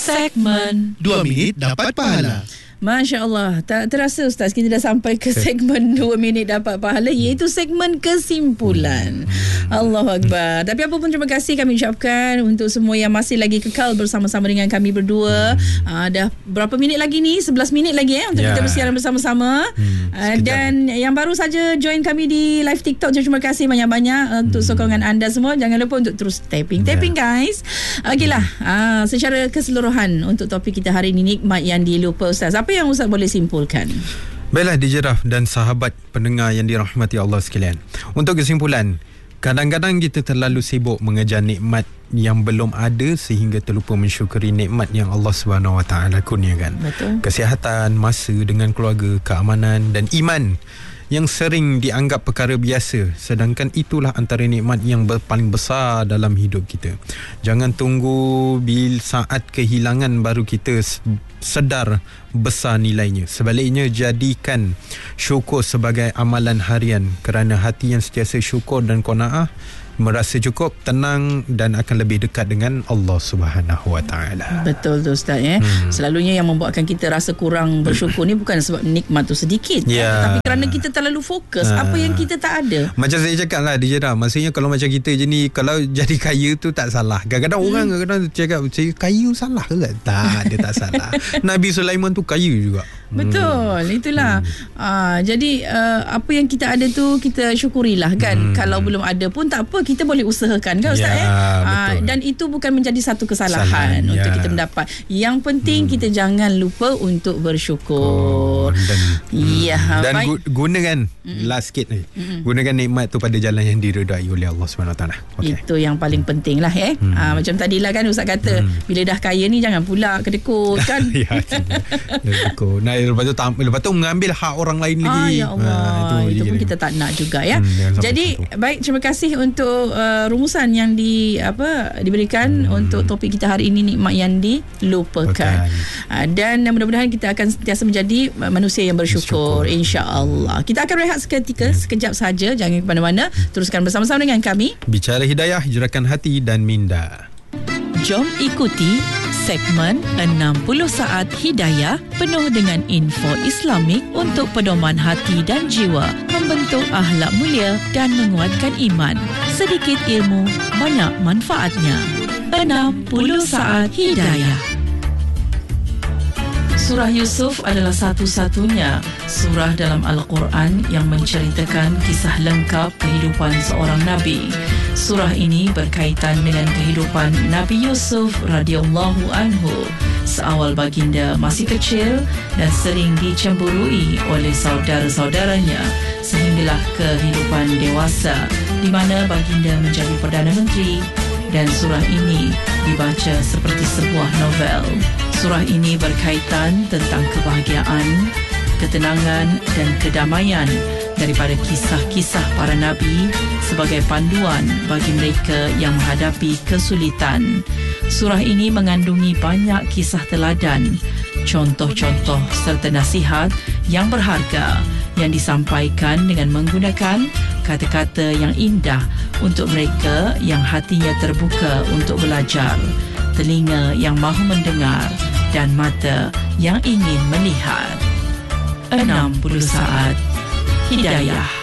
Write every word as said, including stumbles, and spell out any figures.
Segmen Dua minit dapat pahala. Masya Allah, tak terasa Ustaz kita dah sampai ke segmen dua minit dapat pahala, iaitu segmen kesimpulan. Allahu Akbar. Tapi apa pun terima kasih kami ucapkan untuk semua yang masih lagi kekal bersama-sama dengan kami berdua. Uh, dah berapa minit lagi ni? sebelas minit lagi eh untuk yeah. kita bersiaran bersama-sama. Hmm, uh, dan yang baru saja join kami di live TikTok, terima kasih banyak-banyak uh, untuk sokongan anda semua. Jangan lupa untuk terus tapping. Tapping yeah. guys. Okeylah, uh, secara keseluruhan untuk topik kita hari ini, nikmat yang dilupa Ustaz. Apa yang Ustaz boleh simpulkan? Baiklah D J Raf dan sahabat pendengar yang dirahmati Allah sekalian. Untuk kesimpulan, kadang-kadang kita terlalu sibuk mengejar nikmat yang belum ada sehingga terlupa mensyukuri nikmat yang Allah Subhanahu Wa Taala kurniakan. Betul. Kesihatan, masa dengan keluarga, keamanan dan iman yang sering dianggap perkara biasa, sedangkan itulah antara nikmat yang paling besar dalam hidup kita. Jangan tunggu bil saat kehilangan baru kita sedar besar nilainya. Sebaliknya, jadikan syukur sebagai amalan harian, kerana hati yang sentiasa syukur dan qanaah merasa cukup, tenang dan akan lebih dekat dengan Allah Subhanahu Wa Taala. Betul tu Ustaz ya. Hmm. Selalunya yang membuatkan kita rasa kurang bersyukur ni bukan sebab nikmat tu sedikit, yeah. tapi kerana kita terlalu fokus ha. apa yang kita tak ada. Macam saya cakap lah D J Ram, maksudnya kalau macam kita je ni, kalau jadi kaya tu tak salah. Kadang-kadang hmm. orang kadang-kadang cakap saya kaya salah ke? Tak, dia tak salah. Nabi Sulaiman tu kaya juga. Betul, hmm. itulah. Hmm. Uh, jadi uh, apa yang kita ada tu kita syukurilah kan. Hmm. Kalau belum ada pun tak apa, kita boleh usahakan kan Ustaz ya. Uh, dan itu bukan menjadi satu kesalahan Salah, untuk ya. kita mendapat. Yang penting hmm. kita jangan lupa untuk bersyukur. Oh, dan ya, hmm. dan baik. gunakan hmm. last sikit ni. Hmm. Gunakan nikmat tu pada jalan yang diredai oleh Allah Subhanahu Wa Taala. Okay. Itu yang paling penting lah eh. Hmm. Uh, macam tadilah kan Ustaz kata, hmm. bila dah kaya ni jangan pula kedekut kan. Ya, kedekut. Nah, lepas tu tam, lepas tu mengambil hak orang lain lagi. Ah, ya Allah. Ha, itu, itu pun kita tak nak juga ya. Hmm, jadi baik, terima kasih untuk uh, rumusan yang di apa diberikan hmm. untuk topik kita hari ini, nikmat yang dilupakan. Uh, dan mudah-mudahan kita akan sentiasa menjadi manusia yang bersyukur, bersyukur. insya-Allah. Kita akan rehat seketika, hmm. sekejap saja, jangan ke mana-mana. Teruskan bersama-sama dengan kami Bicara Hidayah, Gerakan Hati dan Minda. Jom ikuti segmen enam puluh saat Hidayah penuh dengan info Islamik untuk pedoman hati dan jiwa, membentuk akhlak mulia dan menguatkan iman. Sedikit ilmu, banyak manfaatnya. enam puluh saat Hidayah. Surah Yusuf adalah satu-satunya surah dalam Al-Quran yang menceritakan kisah lengkap kehidupan seorang Nabi. Surah ini berkaitan dengan kehidupan Nabi Yusuf radhiyallahu anhu seawal baginda masih kecil dan sering dicemburui oleh saudara-saudaranya sehinggalah kehidupan dewasa di mana baginda menjadi Perdana Menteri, dan surah ini dibaca seperti sebuah novel. Surah ini berkaitan tentang kebahagiaan, ketenangan dan kedamaian daripada kisah-kisah para nabi sebagai panduan bagi mereka yang menghadapi kesulitan. Surah ini mengandungi banyak kisah teladan, contoh-contoh serta nasihat yang berharga yang disampaikan dengan menggunakan kata-kata yang indah untuk mereka yang hatinya terbuka untuk belajar, telinga yang mahu mendengar dan mata yang ingin melihat. enam puluh saat Hidayah.